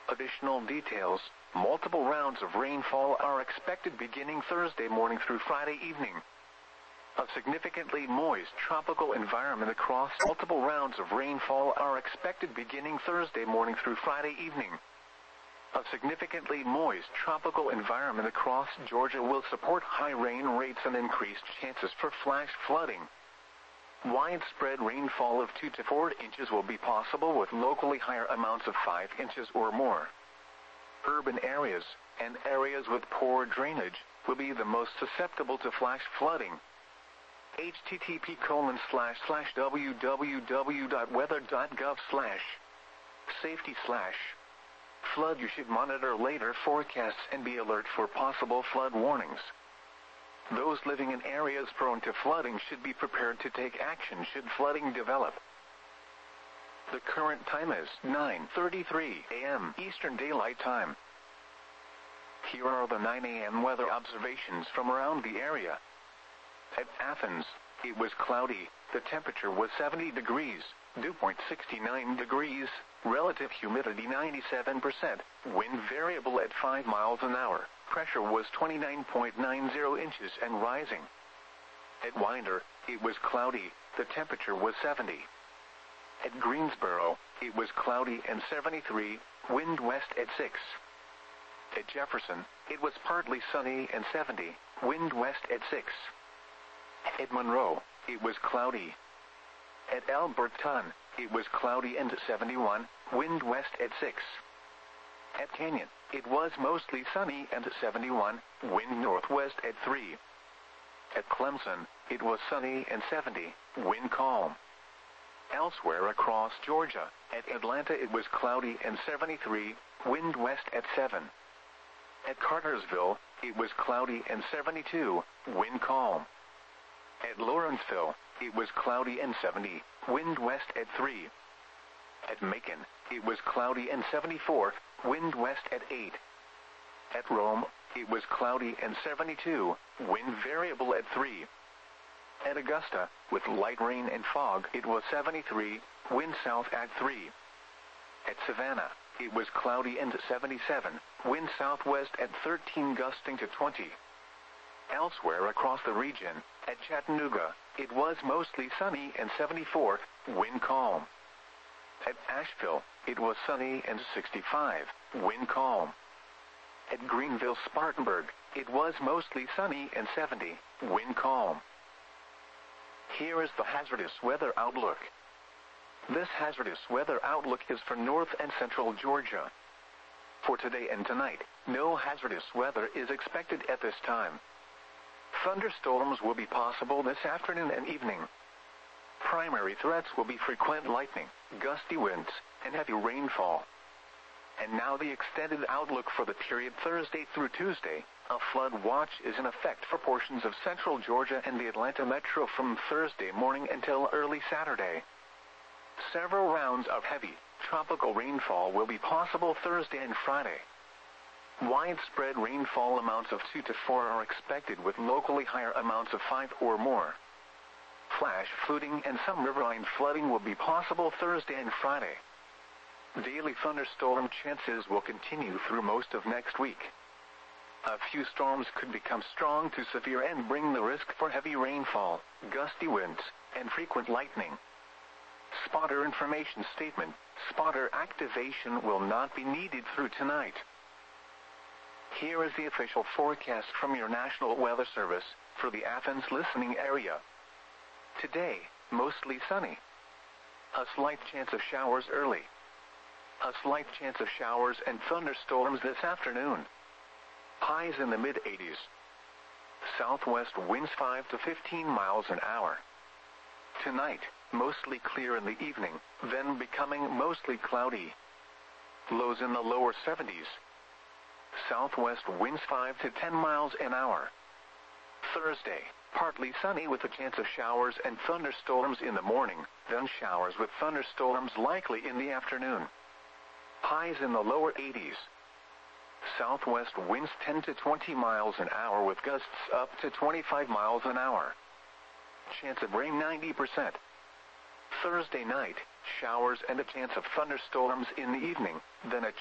Additional details: multiple rounds of rainfall are expected beginning Thursday morning through Friday evening. A significantly moist tropical environment across multiple rounds of rainfall are expected beginning Thursday morning through Friday evening. A significantly moist tropical environment across Georgia will support high rain rates and increased chances for flash flooding. Widespread rainfall of 2 to 4 inches will be possible with locally higher amounts of 5 inches or more. Urban areas and areas with poor drainage will be the most susceptible to flash flooding. http://www.weather.gov/safety/flood. You should monitor later forecasts and be alert for possible flood warnings. Those living in areas prone to flooding should be prepared to take action should flooding develop. The current time is 9:33 a.m. Eastern Daylight Time. Here are the 9 a.m. weather observations from around the area. At Athens, it was cloudy. The temperature was 70 degrees, dew point 69 degrees, relative humidity 97%, wind variable at 5 miles an hour, pressure was 29.90 inches and rising. At Winder, it was cloudy. The temperature was 70. At Greensboro, it was cloudy and 73, wind west at 6. At Jefferson, it was partly sunny and 70, wind west at 6. At Monroe, it was cloudy. At Alberton, it was cloudy and 71, wind west at 6. At Canyon, it was mostly sunny and 71, wind northwest at 3. At Clemson, it was sunny and 70, wind calm. Elsewhere across Georgia, at Atlanta it was cloudy and 73, wind west at 7. At Cartersville, it was cloudy and 72, wind calm. At Lawrenceville, it was cloudy and 70, wind west at 3. At Macon, it was cloudy and 74, wind west at 8. At Rome, it was cloudy and 72, wind variable at 3. At Augusta, with light rain and fog, it was 73, wind south at 3. At Savannah, it was cloudy and 77, wind southwest at 13 gusting to 20. Elsewhere across the region, at Chattanooga, it was mostly sunny and 74, wind calm. At Asheville, it was sunny and 65, wind calm. At Greenville-Spartanburg, it was mostly sunny and 70, wind calm. Here is the hazardous weather outlook. This hazardous weather outlook is for north and central Georgia. For today and tonight, no hazardous weather is expected at this time. Thunderstorms will be possible this afternoon and evening. Primary threats will be frequent lightning, gusty winds, and heavy rainfall. And now the extended outlook for the period Thursday through Tuesday. A flood watch is in effect for portions of central Georgia and the Atlanta metro from Thursday morning until early Saturday. Several rounds of heavy, tropical rainfall will be possible Thursday and Friday. Widespread rainfall amounts of 2 to 4 are expected with locally higher amounts of 5 or more. Flash flooding and some riverine flooding will be possible Thursday and Friday. Daily thunderstorm chances will continue through most of next week. A few storms could become strong to severe and bring the risk for heavy rainfall, gusty winds, and frequent lightning. Spotter information statement: spotter activation will not be needed through tonight. Here is the official forecast from your National Weather Service for the Athens listening area. Today, mostly sunny. A slight chance of showers early. A slight chance of showers and thunderstorms this afternoon. Highs in the mid-80s. Southwest winds 5 to 15 miles an hour. Tonight, mostly clear in the evening, then becoming mostly cloudy. Lows in the lower 70s. Southwest winds 5 to 10 miles an hour. Thursday, partly sunny with a chance of showers and thunderstorms in the morning, then showers with thunderstorms likely in the afternoon. Highs in the lower 80s. Southwest winds 10 to 20 miles an hour with gusts up to 25 miles an hour. Chance of rain 90%. Thursday night, showers and a chance of thunderstorms in the evening, then a